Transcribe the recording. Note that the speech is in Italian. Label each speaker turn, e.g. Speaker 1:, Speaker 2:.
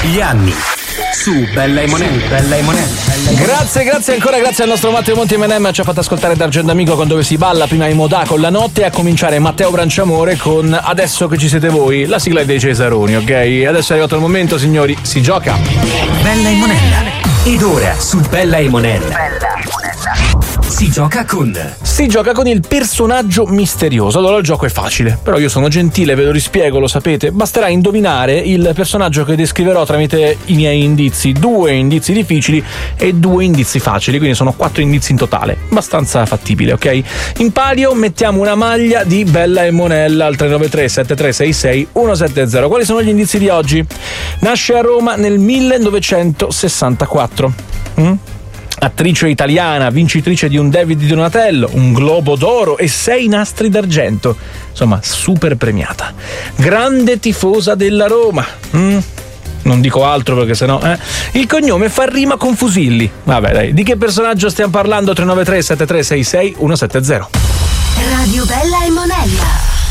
Speaker 1: Gli anni su Bella e Monella.
Speaker 2: Grazie ancora, grazie al nostro Matteo Monti M&M, ci ha fatto ascoltare D'Argento Amico con Dove si balla, prima i Modà con La notte, e a cominciare Matteo Branciamore con Adesso che ci siete voi, la sigla dei Cesaroni, ok? Adesso è arrivato il momento, signori, si gioca.
Speaker 1: Bella e Monella. Ed ora su Bella e Monella si gioca con
Speaker 2: il personaggio misterioso. Allora il gioco è facile, però io sono gentile, ve lo rispiego, lo sapete. Basterà indovinare il personaggio che descriverò tramite i miei indizi. 2 indizi difficili e 2 indizi facili, quindi sono 4 indizi in totale. Abbastanza fattibile, ok? In palio mettiamo una maglia di Bella e Monella al 393 7366 170. Quali sono gli indizi di oggi? Nasce a Roma nel 1964. Attrice italiana, vincitrice di un David di Donatello, un Globo d'Oro e 6 nastri d'argento. Insomma, super premiata. Grande tifosa della Roma. Non dico altro perché sennò. Il cognome fa rima con Fusilli. Vabbè, dai. Di che personaggio stiamo parlando? 393 7366 170.
Speaker 3: Radio Bella e Monella.